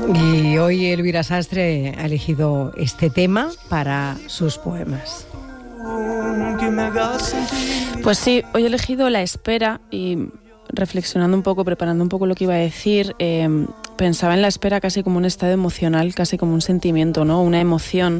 Y hoy Elvira Sastre ha elegido este tema para sus poemas. Pues sí, hoy he elegido La espera y reflexionando un poco, preparando un poco lo que iba a decir, pensaba en la espera casi como un estado emocional, casi como un sentimiento, ¿no? Una emoción,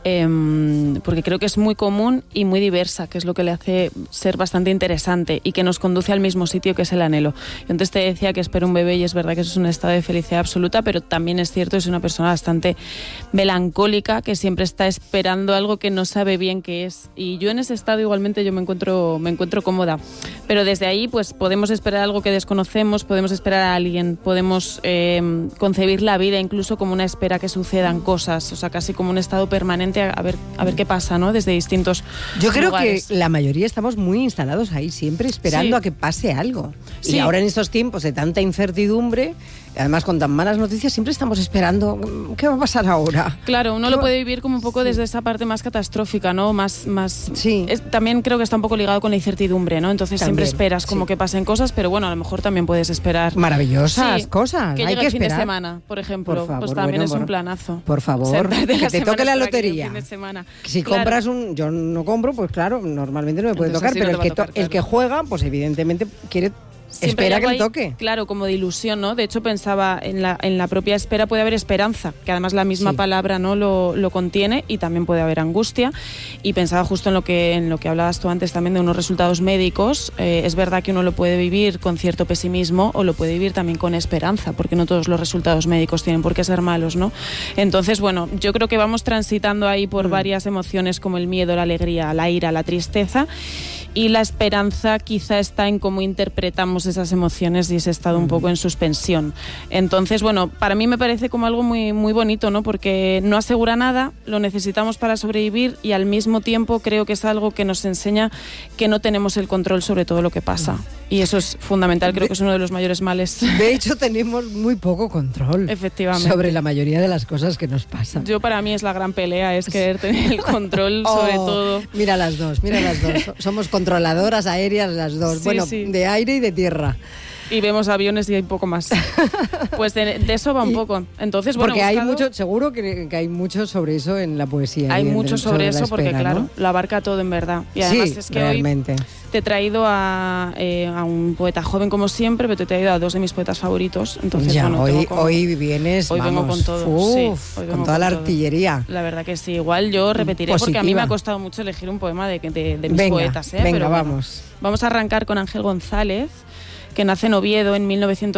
porque creo que es muy común y muy diversa, que es lo que le hace ser bastante interesante y que nos conduce al mismo sitio, que es el anhelo. Yo antes te decía que espero un bebé y es verdad que eso es un estado de felicidad absoluta, pero también es cierto, es una persona bastante melancólica que siempre está esperando algo que no sabe bien qué es. Y yo en ese estado igualmente yo me encuentro cómoda, pero desde ahí pues podemos esperar algo que desconocemos, podemos esperar a alguien, podemos concebir la vida incluso como una espera que sucedan cosas, o sea, casi como un estado permanente a ver qué pasa, ¿no? Desde distintos Yo creo lugares. que la mayoría estamos muy instalados ahí, siempre esperando a que pase algo. Sí. Y ahora en estos tiempos de tanta incertidumbre, además con tan malas noticias, siempre estamos esperando qué va a pasar ahora. Claro, uno lo puede vivir como un poco desde esa parte más catastrófica, ¿no? Más Sí. También creo que está un poco ligado con la incertidumbre, ¿no? Entonces También, siempre esperas como sí. que pasen cosas, pero bueno, a lo mejor también puedes esperar Maravillosas cosas, que hay llegue que el fin de esperar. semana, por ejemplo, Por favor, pues también bueno, es un bueno. planazo. Por favor, Sentarte que la te semana toque la para que llegue el lotería. fin de semana. Si Claro. compras yo no compro, pues claro, normalmente no me puede Entonces tocar, sí, pero no te va a tocar, el que juega, pues evidentemente quiere... Siempre Espera hay que algo le ahí, toque. claro, como de ilusión, ¿no? De hecho, pensaba en la propia espera puede haber esperanza, que además la misma Sí. palabra no lo contiene, y también puede haber angustia. Y pensaba justo en lo que hablabas tú antes también de unos resultados médicos. Es verdad que uno lo puede vivir con cierto pesimismo o lo puede vivir también con esperanza, porque no todos los resultados médicos tienen por qué ser malos, ¿no? Entonces, bueno, yo creo que vamos transitando ahí por varias emociones como el miedo, la alegría, la ira, la tristeza. Y la esperanza quizá está en cómo interpretamos esas emociones y ese estado un poco en suspensión. Entonces, bueno, para mí me parece como algo muy, muy bonito, ¿no? Porque no asegura nada, lo necesitamos para sobrevivir y al mismo tiempo creo que es algo que nos enseña que no tenemos el control sobre todo lo que pasa. Y eso es fundamental, creo que es uno de los mayores males. De hecho, tenemos muy poco control Efectivamente. sobre la mayoría de las cosas que nos pasan. Yo para mí es la gran pelea, es querer tener el control sobre todo. Mira las dos. Somos controladoras aéreas las dos. Sí, bueno, sí. de aire y de tierra. Y vemos aviones y hay poco más. Pues de eso va un poco. Entonces, bueno, porque hay mucho, seguro que hay mucho sobre eso en la poesía. Hay mucho sobre eso porque, espera, claro, ¿no? lo abarca todo en verdad. Y además Sí, es que realmente. hoy te he traído a un poeta joven como siempre, pero te he traído a dos de mis poetas favoritos. Entonces, Ya, bueno, hoy vienes, hoy vengo vamos, con todo. Sí, hoy vengo con toda la todo. artillería. La verdad que sí. Igual yo repetiré porque a mí me ha costado mucho elegir un poema de mis poetas. Venga, pero bueno, vamos. Vamos a arrancar con Ángel González, que nace en Oviedo en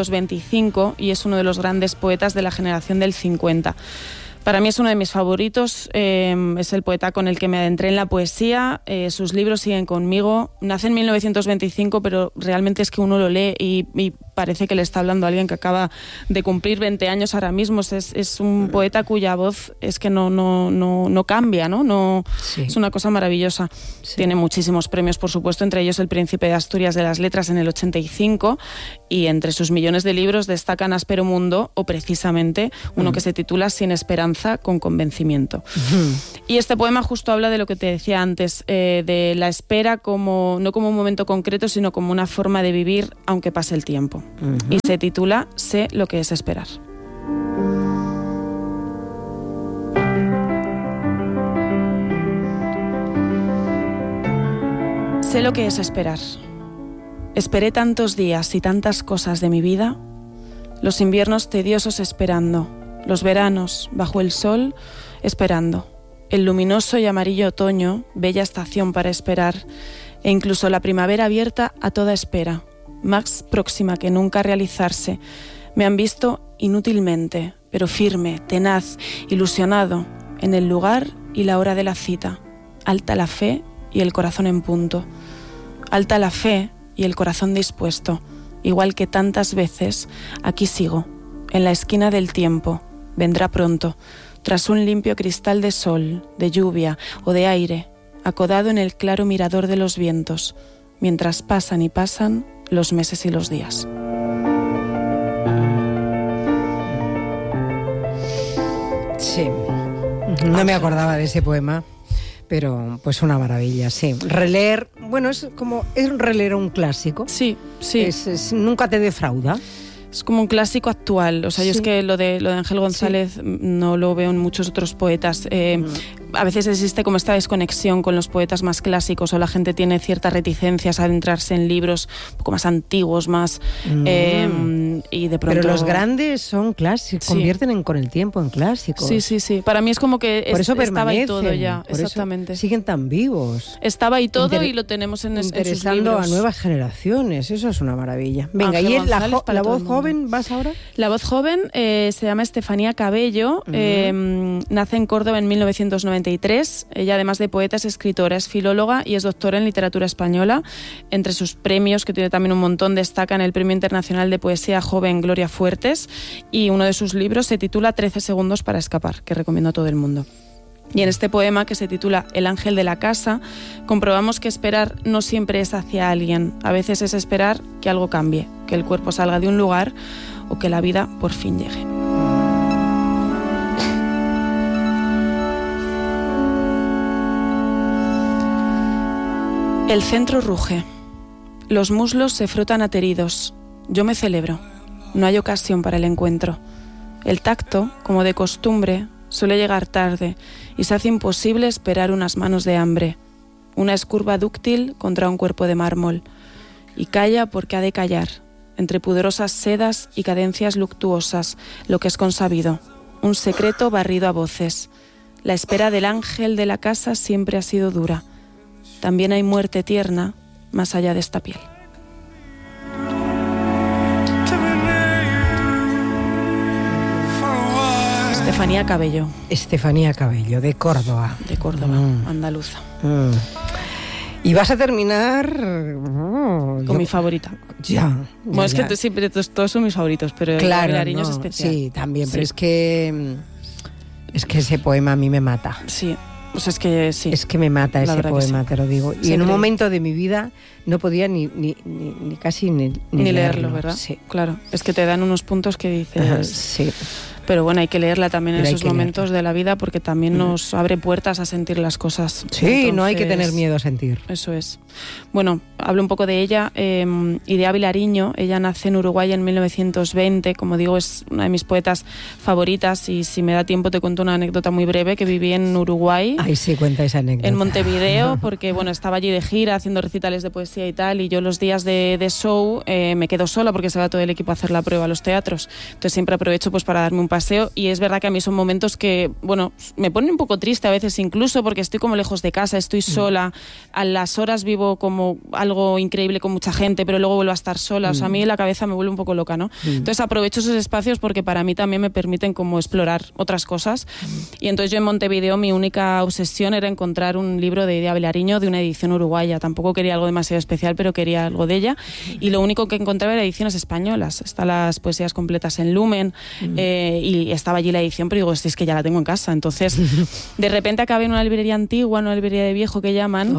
1925 y es uno de los grandes poetas de la generación del 50. Para mí es uno de mis favoritos, es el poeta con el que me adentré en la poesía, sus libros siguen conmigo. Nace en 1925, pero realmente es que uno lo lee y parece que le está hablando a alguien que acaba de cumplir 20 años ahora mismo. Es un poeta cuya voz es que no cambia, ¿no? Sí. Es una cosa maravillosa. Sí. Tiene muchísimos premios, por supuesto, entre ellos el Príncipe de Asturias de las Letras en el 85, y entre sus millones de libros destacan Áspero Mundo o precisamente uno que se titula Sin esperanza, con convencimiento. Y este poema justo habla de lo que te decía antes, de la espera no como un momento concreto, sino como una forma de vivir aunque pase el tiempo. Y se titula Sé lo que es esperar. Sé lo que es esperar. Esperé tantos días y tantas cosas de mi vida, los inviernos tediosos esperando, los veranos bajo el sol esperando, el luminoso y amarillo otoño, bella estación para esperar, e incluso la primavera abierta a toda espera, más próxima que nunca a realizarse. Me han visto inútilmente, pero firme, tenaz, ilusionado, en el lugar y la hora de la cita. Alta la fe y el corazón en punto. Alta la fe y el corazón dispuesto. Igual que tantas veces, aquí sigo, en la esquina del tiempo. Vendrá pronto, tras un limpio cristal de sol, de lluvia o de aire, acodado en el claro mirador de los vientos, mientras pasan y pasan los meses y los días. Sí, no me acordaba de ese poema, pero pues una maravilla, sí. Releer, bueno, es releer un clásico. Sí, sí. Nunca te defrauda. Es como un clásico actual. O sea, yo es que lo de Ángel González no lo veo en muchos otros poetas. A veces existe como esta desconexión con los poetas más clásicos, o la gente tiene ciertas reticencias a adentrarse en libros un poco más antiguos, más y de pronto... Pero los grandes son clásicos, convierten con el tiempo en clásicos. Sí. Para mí es como que por eso estaba ahí todo ya. Por exactamente. Eso siguen tan vivos. Estaba ahí todo y lo tenemos en sus libros. Interesando a nuevas generaciones, eso es una maravilla. Venga, Ángel ¿y la voz joven vas ahora? La voz joven se llama Estefanía Cabello, nace en Córdoba en 1993. Ella, además de poeta, es escritora, es filóloga y es doctora en literatura española. Entre sus premios, que tiene también un montón, destacan el Premio Internacional de Poesía Joven Gloria Fuertes, y uno de sus libros se titula 13 segundos para escapar, que recomiendo a todo el mundo. Y en este poema, que se titula El ángel de la casa, comprobamos que esperar no siempre es hacia alguien. A veces es esperar que algo cambie, que el cuerpo salga de un lugar o que la vida por fin llegue. El centro ruge. Los muslos se frotan ateridos. Yo me celebro. No hay ocasión para el encuentro. El tacto, como de costumbre, suele llegar tarde y se hace imposible esperar unas manos de hambre. Una escurva dúctil contra un cuerpo de mármol. Y calla porque ha de callar, entre pudorosas sedas y cadencias luctuosas, lo que es consabido. Un secreto barrido a voces. La espera del ángel de la casa siempre ha sido dura. También hay muerte tierna más allá de esta piel. Estefanía Cabello. Estefanía Cabello, de Córdoba. De Córdoba, andaluza. Y vas a terminar... con mi favorita. Ya. Bueno, es que todos son mis favoritos, pero claro, el Ariño es especial. Sí, también, pero es que ese poema a mí me mata. Sí. O sea, es que sí. Es que me mata ese poema, te lo digo. Y en un momento de mi vida no podía ni casi leerlo, ¿verdad? Sí. Claro, es que te dan unos puntos que dices... sí. Pero bueno, hay que leerla también en esos momentos de la vida, porque también nos abre puertas a sentir las cosas. Sí, entonces, no hay que tener miedo a sentir. Eso es. Bueno, hablo un poco de ella y de Ávila Ariño. Ella nace en Uruguay en 1920. Como digo, es una de mis poetas favoritas, y si me da tiempo te cuento una anécdota muy breve, que viví en Uruguay. Ay, sí, cuenta esa anécdota. En Montevideo, porque bueno, estaba allí de gira haciendo recitales de poesía y tal, y yo los días de show me quedo sola porque se va todo el equipo a hacer la prueba a los teatros. Entonces siempre aprovecho pues para darme un paseo, y es verdad que a mí son momentos que, bueno, me ponen un poco triste a veces, incluso porque estoy como lejos de casa, estoy sola, a las horas vivo como algo increíble con mucha gente, pero luego vuelvo a estar sola, o sea, a mí la cabeza me vuelve un poco loca, ¿no? Entonces aprovecho esos espacios porque para mí también me permiten como explorar otras cosas, y entonces yo en Montevideo mi única obsesión era encontrar un libro de Ávila Ariño de una edición uruguaya. Tampoco quería algo demasiado especial, pero quería algo de ella, y lo único que encontraba era ediciones españolas. Están las poesías completas en Lumen, y estaba allí la edición, pero digo, es que ya la tengo en casa. Entonces, de repente acabé en una librería antigua, en una librería de viejo que llaman,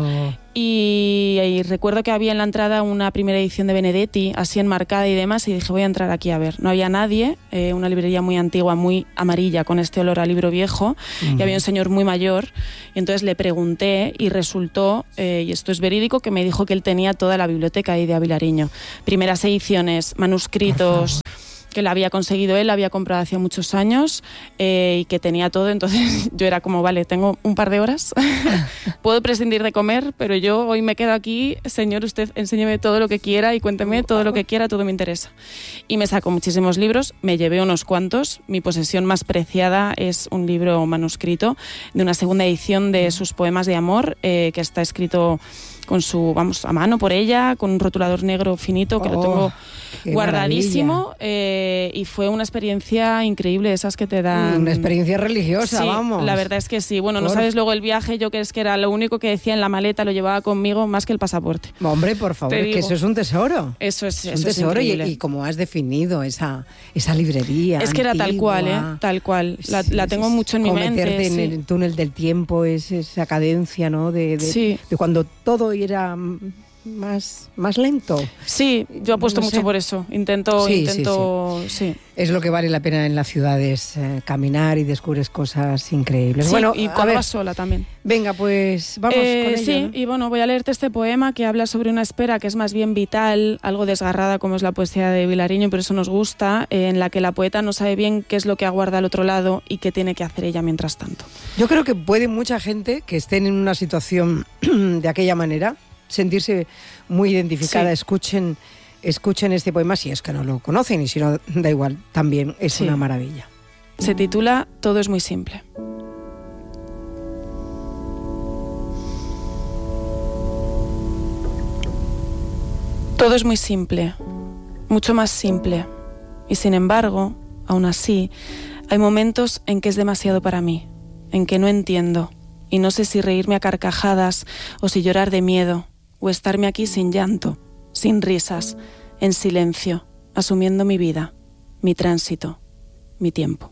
y recuerdo que había en la entrada una primera edición de Benedetti, así enmarcada y demás, y dije, voy a entrar aquí a ver. No había nadie, una librería muy antigua, muy amarilla, con este olor a libro viejo, y había un señor muy mayor, y entonces le pregunté, y resultó, y esto es verídico, que me dijo que él tenía toda la biblioteca ahí de Ávila Ariño. Primeras ediciones, manuscritos, que la había conseguido él, la había comprado hacía muchos años, y que tenía todo. Entonces yo era como, vale, tengo un par de horas, puedo prescindir de comer, pero yo hoy me quedo aquí, señor, usted enséñeme todo lo que quiera y cuénteme todo lo que quiera, todo me interesa. Y me sacó muchísimos libros, me llevé unos cuantos. Mi posesión más preciada es un libro manuscrito de una segunda edición de sus poemas de amor, que está escrito con su, a mano por ella, con un rotulador negro finito, que lo tengo guardadísimo, y fue una experiencia increíble, esas que te dan... Una experiencia religiosa, sí, vamos. La verdad es que sí. Bueno, no sabes luego el viaje, yo que es que era lo único que decía en la maleta, lo llevaba conmigo más que el pasaporte. Hombre, por favor, es que eso es un tesoro. Eso es un tesoro, y como has definido esa librería es que antigua, era tal cual, tal cual. La tengo mucho en mi mente. Meterte en el túnel del tiempo, es esa cadencia, ¿no? De cuando todo era más lento. Sí, yo apuesto mucho por eso. Intento. Sí. Es lo que vale la pena en las ciudades, caminar y descubres cosas increíbles. Sí, bueno, y cuando vas sola también. Venga, pues vamos con ello. Sí, ¿no? y bueno, voy a leerte este poema que habla sobre una espera que es más bien vital, algo desgarrada como es la poesía de Vilariño, pero eso nos gusta, en la que la poeta no sabe bien qué es lo que aguarda al otro lado y qué tiene que hacer ella mientras tanto. Yo creo que puede mucha gente que estén en una situación de aquella manera sentirse muy identificada. Sí. Escuchen este poema si es que no lo conocen, y si no, da igual, también es una maravilla. Se titula Todo es muy simple. Todo es muy simple, mucho más simple, y sin embargo, aún así, hay momentos en que es demasiado para mí, en que no entiendo, y no sé si reírme a carcajadas o si llorar de miedo, o estarme aquí sin llanto, sin risas, en silencio, asumiendo mi vida, mi tránsito, mi tiempo.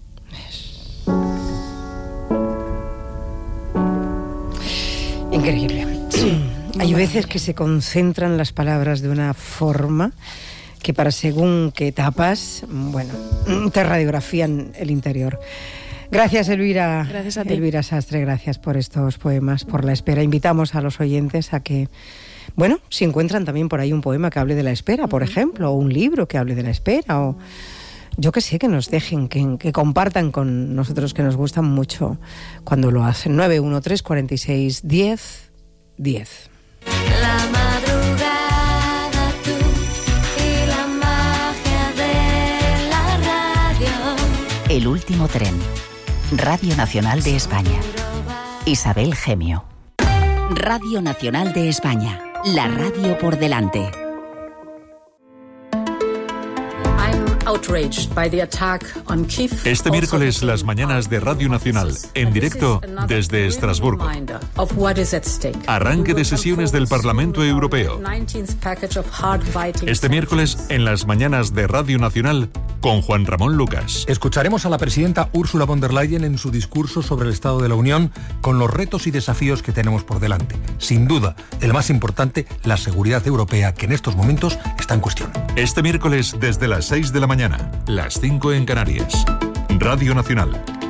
Increíble. Sí. Hay veces que se concentran las palabras de una forma que para según qué etapas, bueno, te radiografían el interior. Gracias, Elvira. Gracias a ti. Elvira Sastre, gracias por estos poemas, por la espera. Invitamos a los oyentes a que, bueno, si encuentran también por ahí un poema que hable de la espera, por ejemplo, o un libro que hable de la espera, o yo qué sé, que nos dejen, que compartan con nosotros, que nos gustan mucho cuando lo hacen. 913 46 10 10. La madrugada, tú y la magia de la radio. El último tren. Radio Nacional de España. Isabel Gemio. Radio Nacional de España. La radio por delante. Este miércoles, las mañanas de Radio Nacional, en directo desde Estrasburgo. Arranque de sesiones del Parlamento Europeo. Este miércoles, en las mañanas de Radio Nacional, con Juan Ramón Lucas. Escucharemos a la presidenta Ursula von der Leyen en su discurso sobre el Estado de la Unión, con los retos y desafíos que tenemos por delante. Sin duda, el más importante, la seguridad europea, que en estos momentos está en cuestión. Este miércoles, desde las 6 de la mañana, las 5 en Canarias. Radio Nacional,